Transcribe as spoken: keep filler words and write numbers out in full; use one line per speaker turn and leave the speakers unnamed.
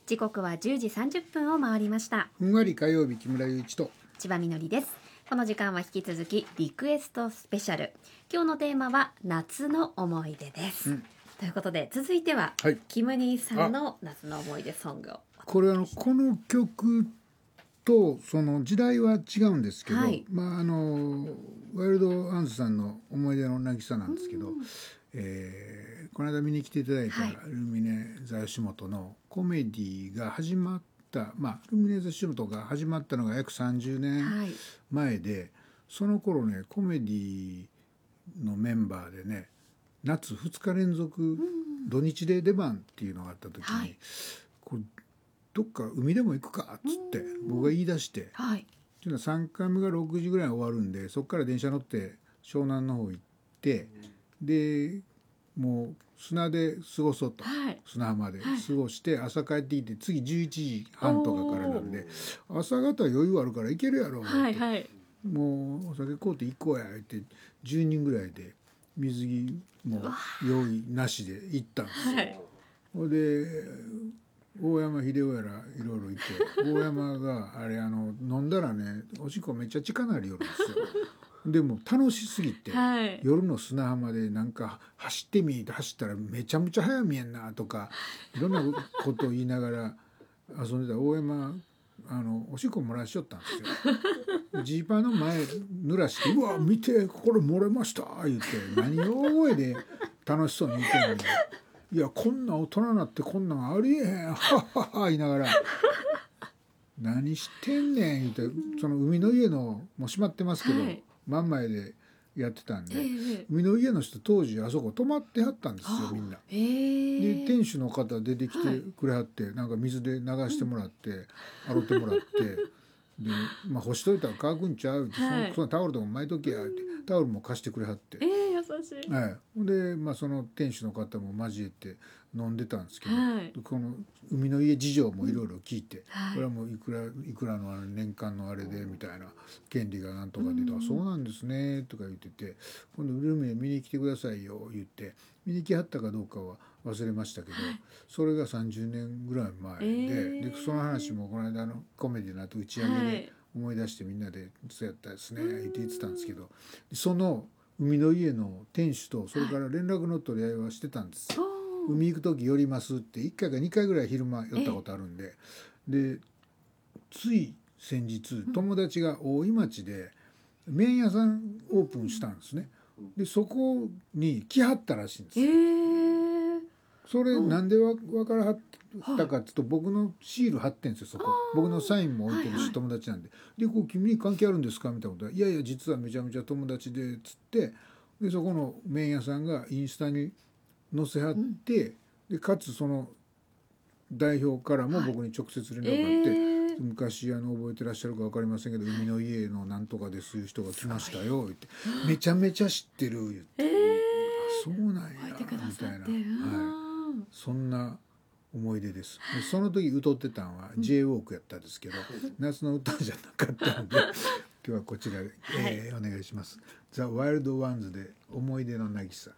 時刻はじゅうじさんじゅっぷんを回りました。
ふんわり火曜日、木村祐一と
千葉みのりです。この時間は引き続きリクエストスペシャル。今日のテーマは夏の思い出です、うん、ということで続いては、はい、キム兄さんの夏の思い出ソングを。
これあのこの曲とその時代は違うんですけど、はい、まああのワイルドアンズさんの思い出の渚なんですけど、えー、この間見に来ていただいたルミネ座吉本のコメディが始まった、まあ、ルミネ座吉本が始まったのが約さんじゅうねんまえで、はい、その頃ねコメディのメンバーでね夏ふつか連続土日で出番っていうのがあった時に、はい、これどっか海でも行くかっつって僕が言い出して、はい、っていうのはさんかいめがろくじぐらいに終わるんでそこから電車乗って湘南の方行ってでもう砂で過ごそうと、はい、砂浜で過ごして朝帰ってきて次じゅういちじはんとかからなんで朝方余裕あるから行けるやろって、はいはい、もうお酒買うて行こうやってじゅうにんぐらいで水着も用意なしで行ったんですよ。ほ、はい、で大山秀夫やらいろいろいて大山があれあの飲んだらねおしっこめっちゃ近なりよるんですよ。でも楽しすぎて、はい、夜の砂浜でなんか走ってみて走ったらめちゃめちゃ速見えんなとかいろんなことを言いながら遊んでた大山あのおしっこ漏らしちゃったんですよ。ジーパンの前濡らして「うわ見てこれ漏れました」言って何を大声で楽しそうに言ってんのに「いやこんな大人になってこんなんありえへんはっはっは」言いながら「何してんねん」言ってその海の家のもう閉まってますけど、はい、真ん前でやってたんで、えー、海の家の人当時あそこ泊まってはったんですよみんな、えー、で店主の方出てきてくれはって、はい、なんか水で流してもらって、うん、洗ってもらってで、まあ、干しといたら乾くんちゃうって、はい、そのそのタオルとか巻いとけやってタオルも貸してくれはって、
えー、優しい、
はい、で、まあ、その店主の方も交えて飲んでたんですけど、はい、この海の家事情もいろいろ聞いて、うんはい、これはもういくらいくらのあの年間のあれでみたいな権利がなんとか出て、うん、そうなんですねとか言ってて今度ルミネ見に来てくださいよ言って見に来はったかどうかは忘れましたけど、はい、それがさんじゅうねんぐらい前で、えー、でその話もこの間のコメディの後打ち上げで思い出してみんなでそうやったですね、はい、って言ってたんですけどその海の家の店主とそれから連絡の取り合いはしてたんですよ、はい、海行く時寄りますっていっかいかにかいぐらい昼間寄ったことあるんで、でつい先日友達が大井町で麺屋さんオープンしたんですね。でそこに来はったらしいんですよ、えー、それなんでわ分からはったかっていうと、はい、僕のシール貼ってんですよそこ僕のサインも置いてるし、はいはい、友達なんででこう君に関係あるんですかみたいなことはいやいや実はめちゃめちゃ友達でつってでそこの麺屋さんがインスタに載せはって、うん、でかつその代表からも僕に直接連絡があって、はいえー、昔あの覚えてらっしゃるか分かりませんけど、はい、海の家のなんとかですいう人が来ましたよ言ってめちゃめちゃ知ってる言って、えー、あそうなんやみたいな、はい、そんな思い出です。でその時歌ってたんは J ウォークやったんですけど、うん、夏の歌じゃなかったんで今日はこちらで、えーはい、お願いします。ザ・ワイルドワンズで思い出の渚。